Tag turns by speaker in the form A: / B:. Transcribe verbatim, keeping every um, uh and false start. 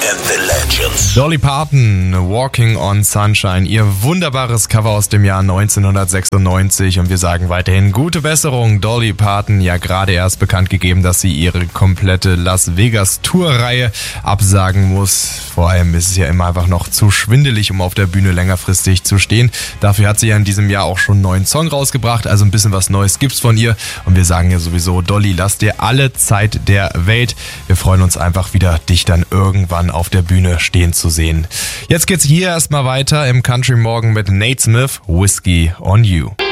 A: and the Legends.
B: Dolly Parton, Walking on Sunshine, ihr wunderbares Cover aus dem Jahr neunzehnhundertsechsundneunzig, und wir sagen weiterhin gute Besserung. Dolly Parton, ja gerade erst bekannt gegeben, dass sie ihre komplette Las Vegas Tourreihe absagen muss. Vor allem ist es ja immer einfach noch zu schwindelig, um auf der Bühne längerfristig zu stehen. Dafür hat sie ja in diesem Jahr auch schon einen neuen Song rausgebracht, also ein bisschen was Neues gibt's von ihr, und wir sagen ja sowieso, Dolly, lass dir alle Zeit der Welt. Wir freuen uns einfach wieder, dich dann irgendwann auf der Bühne stehen zu sehen. Jetzt geht's hier erstmal weiter im Country Morgen mit Nate Smith, Whiskey on You.